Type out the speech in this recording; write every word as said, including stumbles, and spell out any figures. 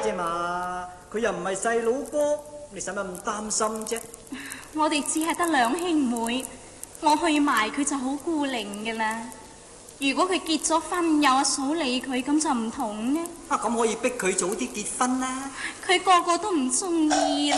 啫嘛，佢又唔係細佬哥，你使乜咁擔心啫？ 我哋只係得兩兄妹，我去埋佢就好孤零噶啦。如果佢結咗婚，有阿嫂理佢，咁就唔同呢。 啊，咁可以逼佢早啲結婚啦。 佢個個都唔中意。